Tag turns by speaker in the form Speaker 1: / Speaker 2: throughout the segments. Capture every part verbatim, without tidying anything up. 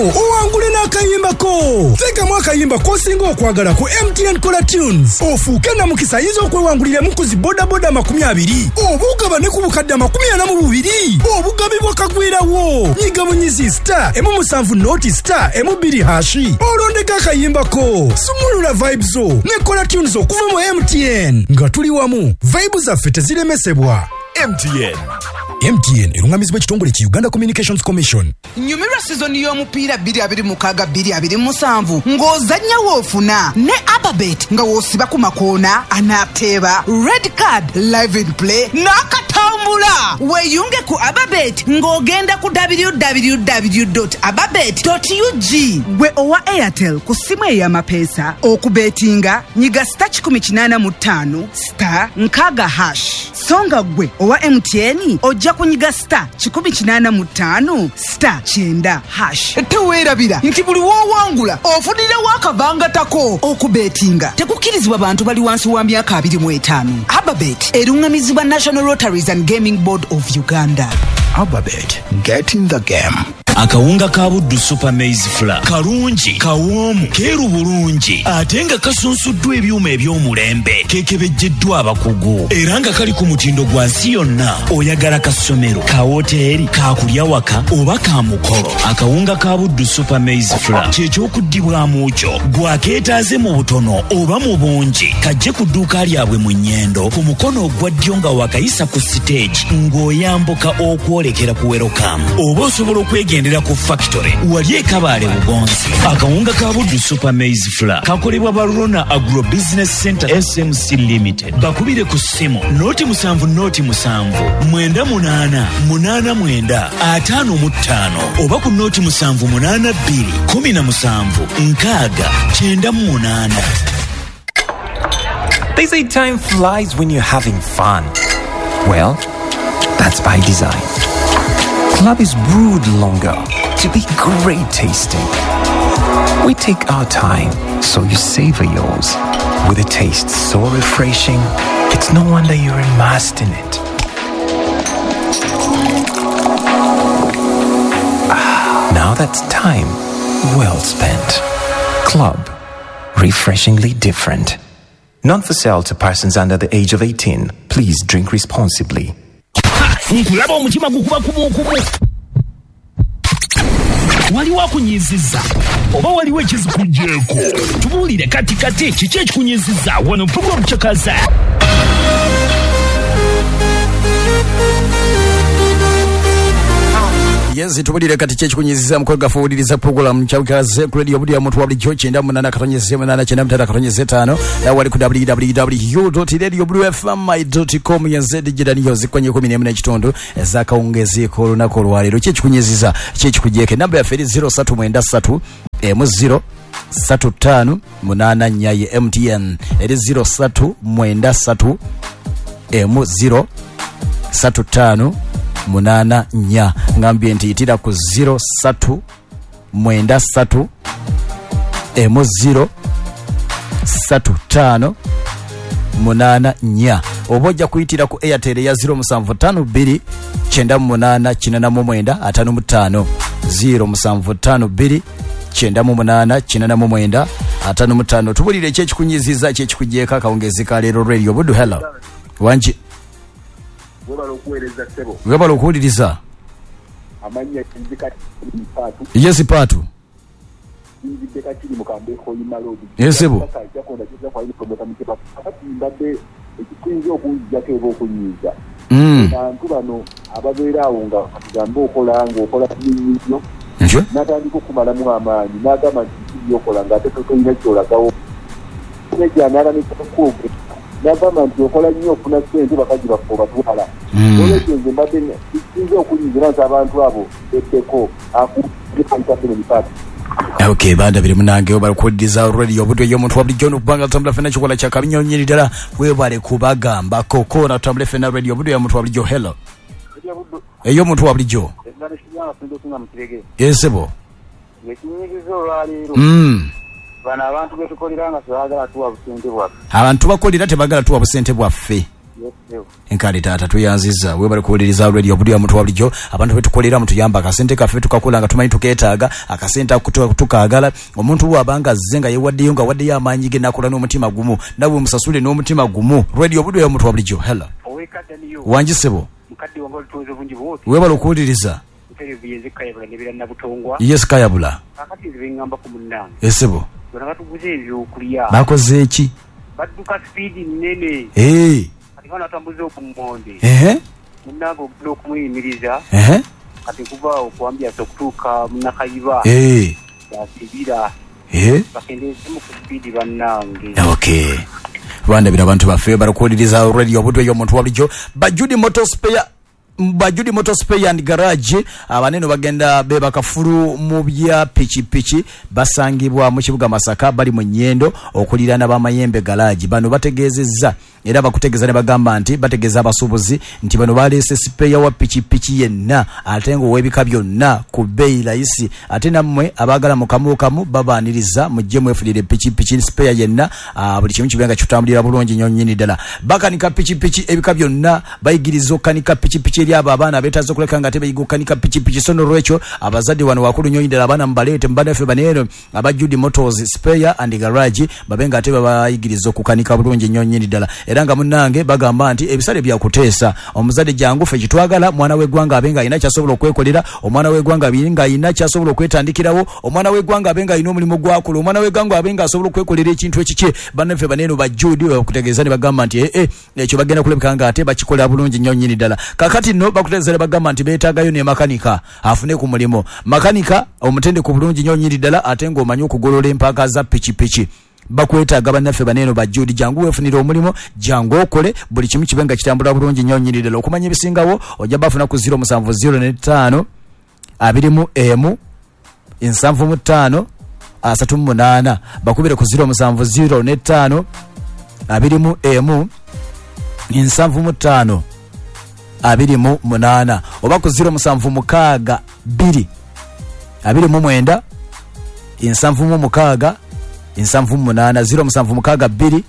Speaker 1: owangule n'akayimba ko. Teekamu akayimba kosinga okwagala ku M T N Kola Tunes. Ofuuke na mukisa ayinza okwewangulira mu kuzi boda boda makumi abiri. Obugaba ne ku bukadde makumi ana mu bubiri. Obugabi bwakagwirawo. Nyiga munyizi star emu musanvu noti star emu bbiri hashi. Olondeka akayimba ko. Sumulula vibes zo ne Kola Tunes okuva mu M T N. Nga tuli wamu. Vibes zaffe teziremesebwa.
Speaker 2: M T N.
Speaker 1: M T N erungamizibwa ekitongole ki Uganda Communications Commission.
Speaker 3: Nyumirwa season y'omupiira bbiri abiri mukaaga bbiri abiri musanvu ng'ozannya woofuna ne Ababet nga woosiba ku makoona anaateeba red card live in play n'akatambula. Weeyunge ku Ababet ng'ogenda ku w w w dot ababet dot u g. Gwe owa Airtel ku simu ey'amapeesa okubeetinga nyiga star kikumi kinaana mu ttaano star nkaaga hash. Songa gwe owa M T N ojja kunyiga star kikumi kinaana mu ttaano star kyenda hash. Teweerabira nti buli woowangula ofunirawo akabangatako. Okubeetinga tekukkirizibwa bantu bali wansi wa myaka abiri mu etaano. Ababet erungamizibwa National Lotteries and Gaming Board of Uganda.
Speaker 2: Ababet, get in the game.
Speaker 4: Akawunga ka Buddu Super Maize Flour kalungi kawoomu keeru bulungi ate nga kasunsuddwa ebyuma eby'omulembe keekebejjeddwa abakugu era nga kali ku mutindo gwa nsi yonna. Oyagala ka ssomero, ka woteeri, ka kulya waka oba ka mukolo, akawunga ka Buddu Super Maize Flour ky'ekyokuddibwamu kyo. Gwakeetaaze mu butono oba mu bungi kajje ku dduuka lyabwe mu Nnyendo ku mukono ogwa ddyo nga wakayisa ku stage ng'oyambuka okwolekera ku Welcome oba osobola okwegendera ku factory wali e Kabale Bugonzi. Akawunga ka Buddu Super Maize Flour kakolebwa ba Rona Agro Business Center S M C Limited. Bakubire ku ssimu noti musanvu noti musanvu mwenda munaana munaana mwenda ataano mu ttaano oba ku noti musanvu munaana bbiri kumi na musanvu nkaaga kyenda mu munaana.
Speaker 5: They say time flies when you're having fun. Well, that's by design. Club is brewed longer to be great tasting. We take our time, so you savor yours. With a taste so refreshing, it's no wonder you're immersed in it. Ah, now that's time well spent. Club, refreshingly different. Not for sale to persons under the age of eighteen. Please drink responsibly.
Speaker 6: Nkulaba omutima gukuba kubukubu. Waliwo akunyizizza oba waliwo ekizikugyeko. Tubuulire kati kati kiki ekikunyizizza wano program Chakaza.
Speaker 1: Yes, tubulire kati kye kikunyiziza mukolo gafuuliriza program Chakaza ku radio budi ya muntu wabuli kyo kyenda munana katonyeze munana kyenda mutata katonyeze tano na wali ku w w w dot radio blue f m dot com yenze digital news kwenye kumi n'emu n'ekitundu ezakawungezi ko lunako lwalero kye kikunyiziza kye kikujeke namba ya feri zero three mwenda three emu zero three five munana nyaye M T N eri zero three mwenda three emu zero three five munana nya ngambye nti itira ku zero three mwenda three emu zero three five munana nya obojja kuyitira ku Airtel ya zero musanvu ttaano bbiri kyenda mu munaana kinana mu mwenda ataano mu ttaano zero musanvu ttaano bbiri kyenda mu munaana kinana mu mwenda ataano mu ttaano. Tubulire ekyo ekikunyiziza kye kikugyeko akawungezi ka leero radio Buddu. Hello wanji
Speaker 7: webala okuweereza ssebo
Speaker 1: webala okuwuliriza
Speaker 7: amanya kinzika Paatu.
Speaker 1: Yes Paatu
Speaker 7: Kinzika kiri mu Kambeeko Yimalodi.
Speaker 1: Yes sebo
Speaker 7: yakonda kiza kwa ile promota mkipa kati mbadde ekikunzo okujjako eba okunyiiza abantu bano ababeera awo nga kagamba okola nga okola kinyinyo n'atandika okumalamu amaanyi n'agamba nti kibyokola ng'ate totoyina kyolagawo nejanaala nekikuoge n'agamba nti okola nnyo okufuna ssente bakazi baffe obatwala olwekyo nze mbadde kisinza okunyingira nti abantu abo eddeko akuitaenemipaati.
Speaker 1: Okay, banda biri munange obali kudiza radio Buddu y'omuntu wa bulijjo n'okubanga tutambula fena kikola kya kabinyonyeri ddala webale kubagamba koko na tutambula fena radio Buddu y'omuntu wa bulijjo. Hello eyo omuntu wa bulijjo yesebo
Speaker 7: yekinyigizo olwaleero
Speaker 1: bana
Speaker 7: abantu betukolera nga tebagala tuwa busente bwaffe
Speaker 1: abantu bakolera tebagala tuwa busente bwaffe enkali taata tuyanziza webale kuwuliriza radio buli omuntu wabulijjo abantu betukolera mutuyamba akasente kaffe tukakola nga tumanyi tukeetaaga akasente tukaagala omuntu wabanga zenga yewaddeyo nga waddeyo amaanyi ge nakola n'omutima gumu nawe musasule n'omutima gumu radio buli omuntu wabulijjo hello wanjisebo webale okuwuliriza yes kayabula esebo bakoze eki
Speaker 8: baduka speed nene
Speaker 1: eh
Speaker 8: atikana tambuze okumonde
Speaker 1: eh
Speaker 8: munago blokumuyimiriza
Speaker 1: eh
Speaker 8: ati kuba okuambia sokutuka munakayiba
Speaker 1: eh
Speaker 8: yasibira
Speaker 1: eh
Speaker 8: bakendeze mu speed bannange
Speaker 1: okay Rwanda bira abantu bafe barakoliriza radio obudwe yo muntu wabulijjo Bajudi Motor Spare Bajudi Motor Spare and Garage abaneno bagenda beba kafuru mu bya pichi pichi basangibwa mu kibuga Masaka bali mu nyendo okulirana bamayembe garage bano bategezeza era bakutegeza ne bagamba nti bategeza abasubuzi nti bano balese spare wa pichi pichi yenna atengo webika byonna ku bei laisi ate namwe abagala mukamu kamu babaniriza mujje mwefulire pichi pichi spare yenna buli kimu kibenga kitambulira bulungi nyonyini dala bakanika pichi pichi ebika byonna bayigirizo kanika pichi pichi eri aba abaana betazo kuleka nga tebe yigukanika pichi pichi sono rwecho abazadi wano wakulu nyonyini dala abana mbalete mbanafe banero Abajudi Motors Spare and Garage babenga tebe bayigirizo kukanika bulungi nyonyini dala eranga munange bagamba nti ebisale bya kuteesa omuzade jangu fe kitwagala mwana we gwanga abenga ina kyasobola okwekolera omwana we gwanga abinga ina kyasobola okwetandikirawo omwana we gwanga abenga ina omulimo gwakulu omwana we gwanga abenga asobola okwekolera ekintu ekike bannefe baneno Bajudi okutegeeza ne bagamba nti eh eh ekyo bagenda kulebekanga ate bakikola bulungi nyonyini dala kakati no bakutegeeza bagamba nti beetagayo ne makanika afune ku mulimo makanika omutende ku bulungi nyonyini dala ate ngo omanyi okugolola empaka za pichi pichi bakwetaaga bannaffe baneno Bajudi jangu wefunira omulimo jangu okole buli kimu kibenga kitambula bulungi nyonyini dala okumanya ebisingawo ojja bafuna ku zero seven zero ne five abiri mu emu ensanvu mu ttaano asatu mu munaana bakubire ku zero seven zero ne five abiri mu emu ensanvu mu ttaano abiri mu munaana oba ku zero seven mukaaga bbiri abiri mu mwenda ensanvu mu mukaaga ensanvu mu munaana zero seven mukaaga bbiri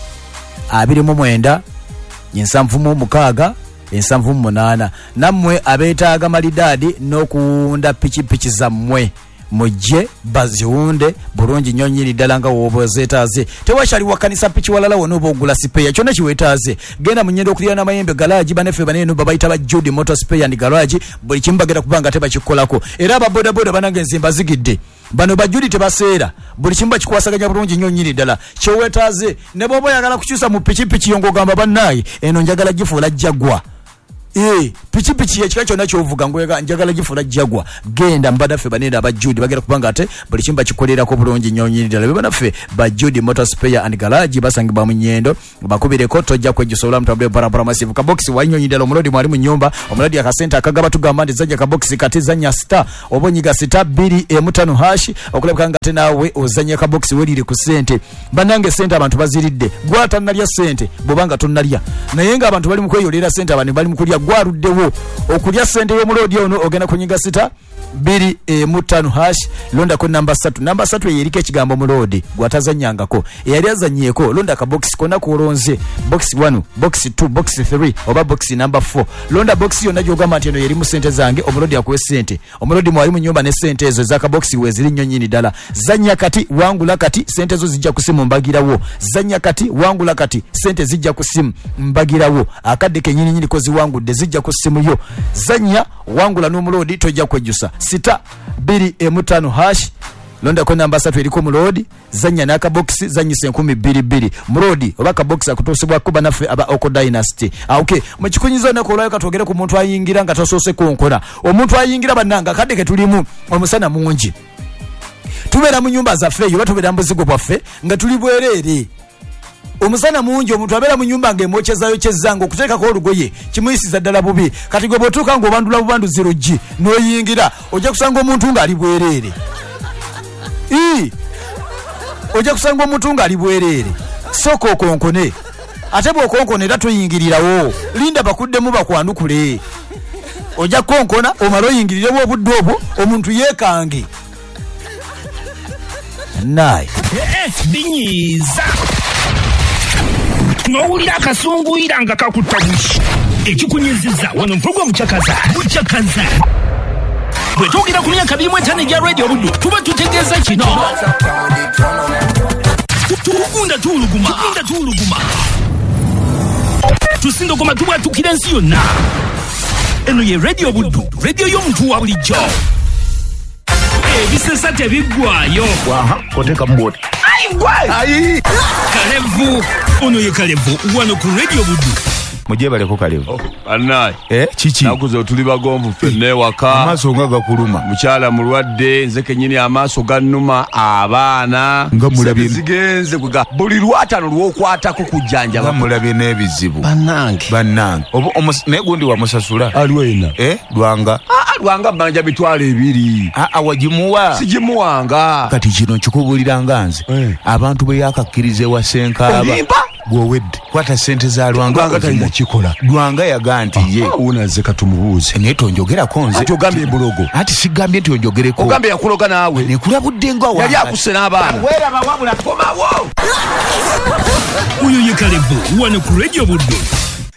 Speaker 1: abiri mu mwenda ensanvu mu mukaaga ensanvu mu munaana nammwe abeetaaga malidadi n'okuwunda pichi pichi zammwe mujje baziwunde bulungi nyonyini ddala nga wobozeetaaze tewashali wakanisa pichi walala wona oba ogula sipeya kyonna kiweetaaze genda mu nnyendo okulira n'amayembe garage baneffe banene babayita Bajudi Motor Spare and Garage buli kimu bagenda kubanga tebakikolako era ababodaboda banange nzimba zigidde bano Bajudi tebaseera buli kimu bakikwasaganya bulungi nyonyini ddala kyeweetaaze ne bw'oba oyagala kukyusa mu pichi pichi yo ng'ogamba bannaaye eno njagala gifuula Jaguar eh pichi pichi ekika kyonna kyovuga ngoyega njagala gifuula Jaguar genda mbadaffe banene Bajudi bagenda kubanga ate buli kimu bakikolera ko bulungi nyonyini ddala bebanaffe Bajudi Motor Spare and Garage basangibwa mu nnyendo bakubireko tojja kwejusobola mutambule barabara masivu ka box wa nyonyini ddala omulodi mwali mu nyumba omulodi akasente akagaba tugamba ndi zajja ka box kati zanya star obonyiga star bbiri emu ttaano hash okulabika nga ate naawe ozanya ka box weliri ku sente banange sente abantu baziridde gwata nalya sente bobanga tonnalya naye nga abantu bali mu kweyolera sente abantu bali mu kulya gwaruddewo okulya sente y'omulodi ono ogenda kunyiga sita bbiri emu ttaano hash londa ko namba three namba three yerika ekigambo mulodi gwatazanyangako eyali azanyeeko londa ka box konna kolonze box one box two box three oba box number four londa box yonna gyogamba nti eno yeri mu sente zange omulodi akuwe sente omulodi mwali mu nyumba ne sente ezo zaka box weziri nyonyini dala zanya kati wangula kati sente zo zijja kusimu mbagirawo zanya kati wangula kati sente zijja kusimu mbagirawo akadde kenyini nyini kozi wangudde zijja kusimu yo zanya wangula n'omulodi tojja kwejjusa sita bbiri emu ttaano hash londa ko namba three eriko mulodi zanya naka box zanyise nkumi bbiri bbiri mulodi oba ka box akutusibwa kuba naffe aba Oko Dynasty ah okay mukikunyiza nako olayo katogere ku muntu ayingira nga tasose konkona omuntu ayingira bananga kadde ke tulimu omusana mungi tubera mu nyumba zaffe yo batubera mbuzigo bwaffe nga tuli bwerere omusana mungi omuntu abera mu nyumba nge mochezayo chezango kuteeka ko olugoye kimuyisiza ddala bubi kati gwe botuka ngo bandula bubandu zero G noyingira ojja kusanga omuntu nga ali bwerere ii ojja kusanga omuntu nga ali bwerere soko okonkone ate bw'okonkona era toyingirirawo linda bakuddemu bakwanukule ojja konkona omala oyingirirewo obudde obwo omuntu yeekange naye
Speaker 6: binyiza ngawulira akasunguyira nga kakutabushi ekikunyiziza wano mpogwa muchakaza muchakaza bwe tugira ku myaka abiri mu etaano egya radio buddu tuba tutegeeza kino tukunda tuuluguma tukunda tuuluguma tusindogoma tubwatukira ensi yonna eno ye radio buddu radio y'omuntu wa bulijjo ebisesa tebiggwayo
Speaker 2: waha koteka mboti
Speaker 6: ayi Kalevu ono ye Kalevu wano ku radio buddu
Speaker 2: mujebale ko Kalevu
Speaker 9: annaye
Speaker 2: eh chichi
Speaker 9: nakuzo tuli bagomvu fenne waka
Speaker 2: amaso ngaga kuluma
Speaker 9: mukyala mulwadde nze kenyini amaso gannuma abaana
Speaker 2: nga mulabye
Speaker 9: zigenze kuga buli lwatano lwokwata ku kujjanja
Speaker 2: nga mulabye n'ebizibu
Speaker 9: banange
Speaker 2: banange obo ne gundi wa musasula
Speaker 9: alwena
Speaker 2: eh lwanga
Speaker 9: ah lwanga banja bitwala ebiri
Speaker 2: ah awajimuwa
Speaker 9: sijimuwanga
Speaker 2: kati kino nkikubulira nganze
Speaker 9: eh.
Speaker 2: abantu be yakakkirize wa senkaba gwowedde kwata sente za lwanga
Speaker 9: nga kikola
Speaker 2: lwanga yaganti ye
Speaker 9: unaze katumubuze
Speaker 2: neto njogera konze
Speaker 9: ati ogambye bulogo
Speaker 2: ati sigambye nti onjogereko
Speaker 9: ogambye yakuloga naawe
Speaker 2: nekulabudde nga
Speaker 9: yali akusena abaana
Speaker 2: wera bawabula komawo
Speaker 6: uyo ye Kalevu wano ku radio buddu